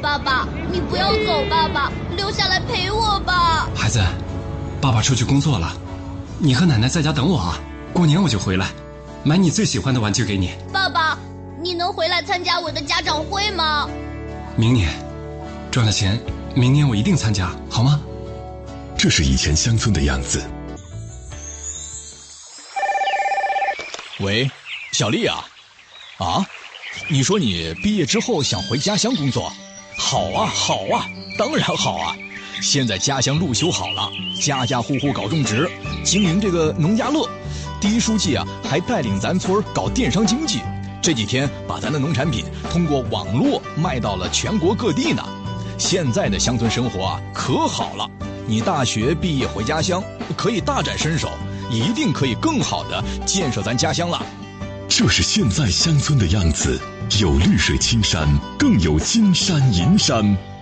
爸爸，你不要走，爸爸，留下来陪我吧。 孩子，爸爸出去工作了，你和奶奶在家等我啊。过年我就回来，买你最喜欢的玩具给你。 爸爸，你能回来参加我的家长会吗？ 明年赚了钱，明年我一定参加，好吗？ 这是以前乡村的样子。 喂，小丽啊，你说你毕业之后想回家乡工作？好啊，好啊，当然好啊！现在家乡路修好了，家家户户搞种植，经营这个农家乐。第一书记啊，还带领咱村搞电商经济，这几天把咱的农产品通过网络卖到了全国各地呢。现在的乡村生活啊，可好了！你大学毕业回家乡，可以大展身手，一定可以更好的建设咱家乡了。 这是现在乡村的样子，有绿水青山，更有金山银山。